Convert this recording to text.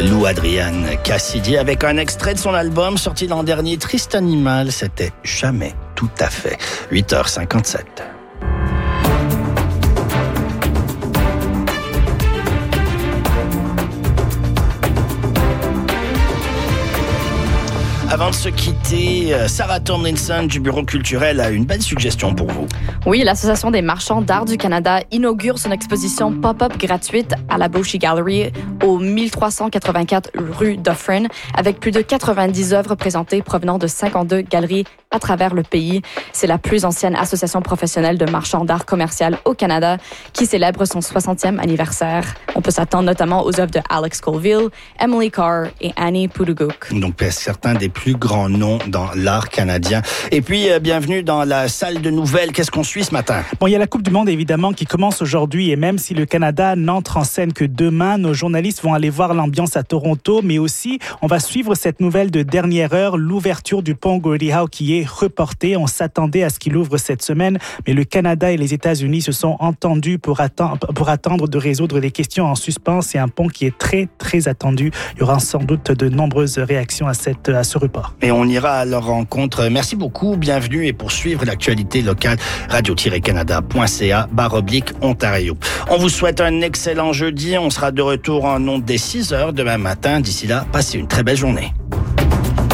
Lou Adrian Cassidy avec un extrait de son album sorti l'an dernier, Triste Animal, c'était jamais tout à fait. 8h57. Avant de se quitter, Sarah Tomlinson du Bureau culturel a une belle suggestion pour vous. Oui, l'Association des marchands d'art du Canada inaugure son exposition pop-up gratuite à la Boshi Gallery au 1384 rue Dufferin avec plus de 90 œuvres présentées provenant de 52 galeries à travers le pays. C'est la plus ancienne association professionnelle de marchands d'art commercial au Canada qui célèbre son 60e anniversaire. On peut s'attendre notamment aux œuvres de Alex Colville, Emily Carr et Annie Poudougouc. Donc, certains des plus grands noms dans l'art canadien. Et puis, bienvenue dans la salle de nouvelles. Qu'est-ce qu'on suit ce matin? Bon, il y a la Coupe du Monde, évidemment, qui commence aujourd'hui. Et même si le Canada n'entre en scène que demain, nos journalistes vont aller voir l'ambiance à Toronto. Mais aussi, on va suivre cette nouvelle de dernière heure, l'ouverture du pont Gordie Howe qui est reporté. On s'attendait à ce qu'il ouvre cette semaine, mais le Canada et les États-Unis se sont entendus pour attendre de résoudre les questions en suspens. C'est un pont qui est très, très attendu. Il y aura sans doute de nombreuses réactions à ce report. Et on ira à leur rencontre. Merci beaucoup, bienvenue. Et pour suivre l'actualité locale, radio-canada.ca/Ontario. On vous souhaite un excellent jeudi. On sera de retour en ondes dès 6h demain matin. D'ici là, passez une très belle journée.